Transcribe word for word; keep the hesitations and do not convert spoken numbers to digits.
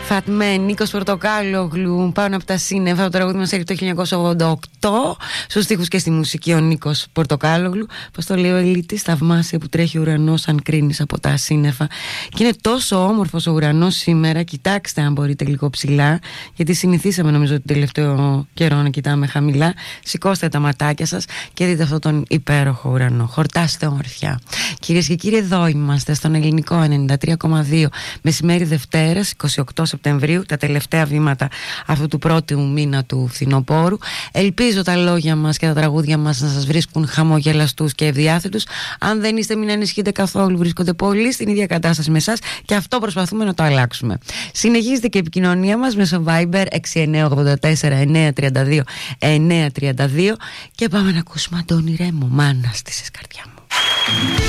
Φατμέ, Νίκος Πορτοκάλογλου, Πάνω από τα σύννεφα. Το τραγούδι μας έρχεται το χίλια εννιακόσια ογδόντα οκτώ. Στους στίχους και στη μουσική ο Νίκος Πορτοκάλογλου. Πώς το λέει ο Ελίτης, θαυμάσια που τρέχει ο ουρανός αν κρίνεις από τα σύννεφα. Και είναι τόσο όμορφος ο ουρανός σήμερα. Κοιτάξτε αν μπορείτε λίγο ψηλά, γιατί συνηθίσαμε νομίζω τον τελευταίο καιρό να κοιτάμε χαμηλά. Σηκώστε τα ματάκια σας και δείτε αυτόν τον υπέροχο ουρανό. Χορτάστε ομορφιά. Κυρίες και κύριοι, εδώ είμαστε στον Ελληνικό ενενήντα τρία κόμμα δύο. Μεσημέρι Δευτέρας, είκοσι οκτώ Σεπτεμβρίου, τα τελευταία βήματα αυτού του πρώτου μήνα του φθινοπόρου. Ελπίζω τα λόγια μας και τα τραγούδια μας να σας βρίσκουν χαμογελαστούς και ευδιάθετους. Αν δεν είστε, μην ανησυχείτε καθόλου. Βρίσκονται πολύ στην ίδια κατάσταση με εσάς και αυτό προσπαθούμε να το αλλάξουμε. Συνεχίζεται και η επικοινωνία μας μέσω Viber έξι εννιά οκτώ τέσσερα εννιά τρία δύο εννιά τρία δύο και πάμε να ακούσουμε Αντώνη Ρέμο, Μάνα στη καρδιά μου.